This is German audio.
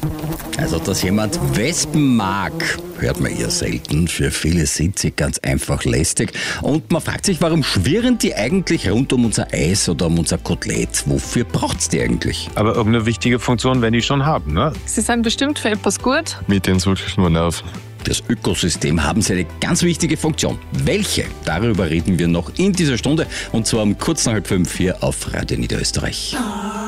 Also, dass jemand Wespen mag, hört man eher selten. Für viele sind sie ganz einfach lästig. Und man fragt sich, warum schwirren die eigentlich rund um unser Eis oder um unser Kotelett? Wofür braucht's die eigentlich? Aber irgendeine wichtige Funktion werden die schon haben, ne? Sie sind bestimmt für etwas gut. Mit denen sollte ich nur nerven. Das Ökosystem haben sie eine ganz wichtige Funktion. Welche? Darüber reden wir noch in dieser Stunde. Und zwar um kurz nach 4:30 hier auf Radio Niederösterreich.